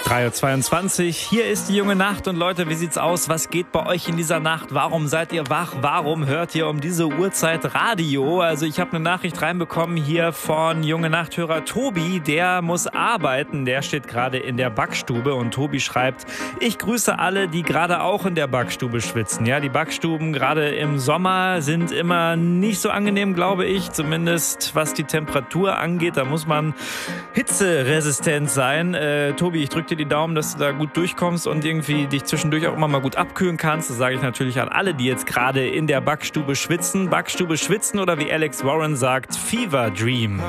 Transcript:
3:22 Uhr, hier ist die junge Nacht und Leute, wie sieht's aus? Was geht bei euch in dieser Nacht? Warum seid ihr wach? Warum hört ihr um diese Uhrzeit Radio? Also ich habe eine Nachricht reinbekommen hier von junge Nachthörer Tobi, der muss arbeiten, der steht gerade in der Backstube und Tobi schreibt, ich grüße alle, die gerade auch in der Backstube schwitzen. Ja, die Backstuben gerade im Sommer sind immer nicht so angenehm, glaube ich, zumindest was die Temperatur angeht, da muss man hitzeresistent sein. Tobi, ich drücke dir die Daumen, dass du da gut durchkommst und irgendwie dich zwischendurch auch immer mal gut abkühlen kannst. Das sage ich natürlich an alle, die jetzt gerade in der Backstube schwitzen. Backstube schwitzen oder wie Alex Warren sagt, Fever Dream.